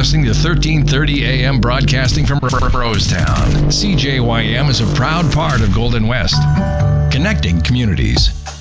listening to 1330 AM broadcasting from Rosetown. CJYM is a proud part of Golden West, connecting communities.